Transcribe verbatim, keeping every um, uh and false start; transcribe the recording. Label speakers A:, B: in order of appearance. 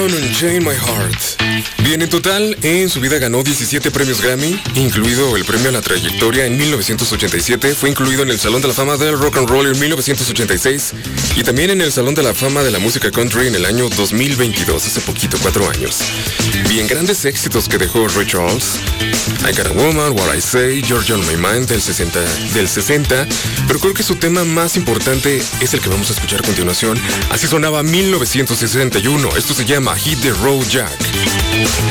A: Down and Chain My Heart. Bien, en total, en su vida ganó diecisiete premios Grammy, incluido el premio a la trayectoria en mil novecientos ochenta y siete. Fue incluido en el Salón de la Fama del Rock and Roll en mil novecientos ochenta y seis y también en el Salón de la Fama de la Música Country en el año dos mil veintidós, hace poquito, cuatro años. Bien, grandes éxitos que dejó Ray Charles. I Got a Woman, What I Say, Georgia on My Mind del sesenta, del sesenta, pero creo que su tema más importante es el que vamos a escuchar a continuación. Así sonaba mil novecientos sesenta y uno. Esto se llama Hit the Road Jack.